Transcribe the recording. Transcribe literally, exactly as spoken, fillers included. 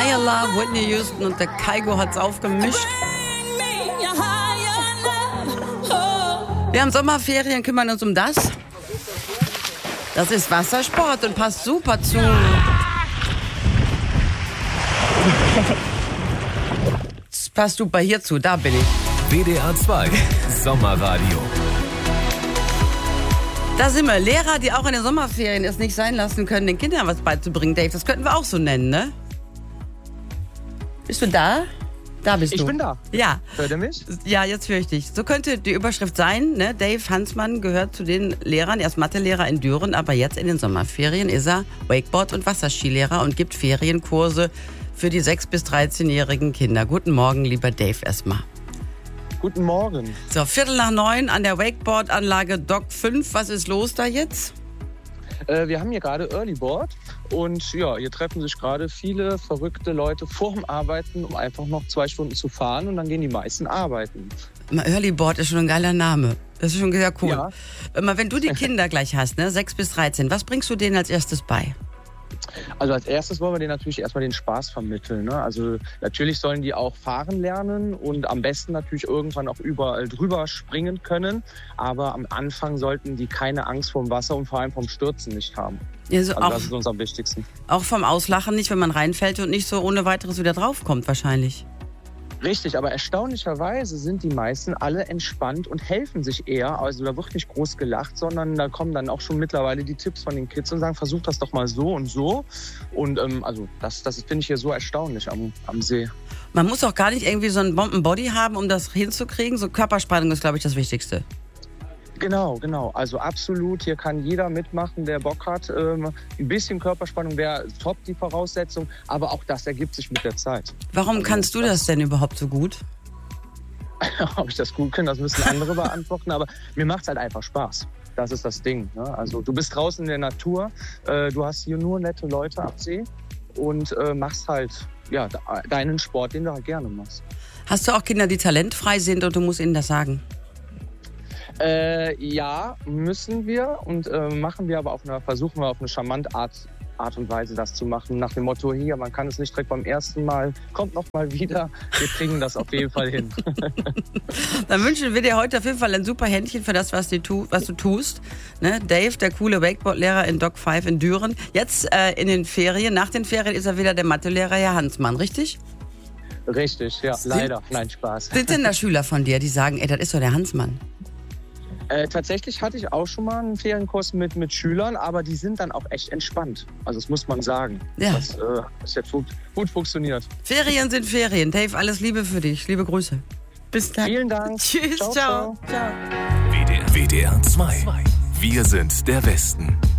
Higher Love, Whitney Houston und der Kygo hat's aufgemischt. Wir haben Sommerferien, kümmern uns um das. Das ist Wassersport und passt super zu. Das passt super hierzu, da bin ich. W D R zwei Sommerradio. Da sind wir. Lehrer, die auch in den Sommerferien es nicht sein lassen können, den Kindern was beizubringen. Dave, das könnten wir auch so nennen, ne? Bist du da? Da bist ich du. Ich bin da. Ja. Hört ihr mich? Ja, jetzt höre ich dich. So könnte die Überschrift sein, ne? Dave Hansmann gehört zu den Lehrern, er ist Mathelehrer in Düren, aber jetzt in den Sommerferien ist er Wakeboard- und Wasserskilehrer und gibt Ferienkurse für die sechs- bis dreizehnjährigen Kinder. Guten Morgen, lieber Dave, erstmal. Guten Morgen. So, Viertel nach neun an der Wakeboard-Anlage Dock fünf. Was ist los da jetzt? Äh, wir haben hier gerade Early Board und ja, hier treffen sich gerade viele verrückte Leute vorm Arbeiten, um einfach noch zwei Stunden zu fahren und dann gehen die meisten arbeiten. Early Board ist schon ein geiler Name. Das ist schon sehr cool. Ja. Wenn du die Kinder gleich hast, ne, sechs bis dreizehn, was bringst du denen als erstes bei? Also als erstes wollen wir denen natürlich erstmal den Spaß vermitteln. Ne? Also natürlich sollen die auch fahren lernen und am besten natürlich irgendwann auch überall drüber springen können. Aber am Anfang sollten die keine Angst vorm Wasser und vor allem vom Stürzen nicht haben. Also, also auch, das ist uns am wichtigsten. Auch vom Auslachen nicht, wenn man reinfällt und nicht so ohne weiteres wieder draufkommt wahrscheinlich. Richtig, aber erstaunlicherweise sind die meisten alle entspannt und helfen sich eher. Also da wird nicht groß gelacht, sondern da kommen dann auch schon mittlerweile die Tipps von den Kids und sagen, versuch das doch mal so und so. Und ähm, also das, das finde ich hier so erstaunlich am, am See. Man muss auch gar nicht irgendwie so einen Bombenbody haben, um das hinzukriegen. So Körperspannung ist, glaube ich, das Wichtigste. Genau, genau. Also absolut, hier kann jeder mitmachen, der Bock hat. Ähm, ein bisschen Körperspannung wäre top, die Voraussetzung, aber auch das ergibt sich mit der Zeit. Warum also, kannst du das denn überhaupt so gut? Ob ich das gut kann, das müssen andere beantworten, aber mir macht es halt einfach Spaß. Das ist das Ding. Ne? Also du bist draußen in der Natur, äh, du hast hier nur nette Leute am See und äh, machst halt ja, deinen Sport, den du halt gerne machst. Hast du auch Kinder, die talentfrei sind und du musst ihnen das sagen? Äh, ja, müssen wir und äh, machen wir aber auf eine, versuchen wir auf eine charmante Art, Art und Weise das zu machen. Nach dem Motto, hier, man kann es nicht direkt beim ersten Mal, kommt noch mal wieder. Wir kriegen das auf jeden Fall hin. Dann wünschen wir dir heute auf jeden Fall ein super Händchen für das, was du, tu, was du tust. Ne? Dave, der coole Wakeboard-Lehrer in Dock fünf in Düren. Jetzt äh, in den Ferien, nach den Ferien ist er wieder der Mathelehrer Herr Hansmann, richtig? Richtig, ja, sind, leider. Nein, Spaß. Sind denn da Schüler von dir, die sagen, ey, das ist doch der Hansmann? Äh, tatsächlich hatte ich auch schon mal einen Ferienkurs mit, mit Schülern, aber die sind dann auch echt entspannt. Also das muss man sagen. Ja. Das äh, ist jetzt gut, gut funktioniert. Ferien sind Ferien. Dave, alles Liebe für dich. Liebe Grüße. Bis dann. Vielen Dank. Tschüss, ciao. ciao. ciao. W D R zwei. Wir sind der Westen.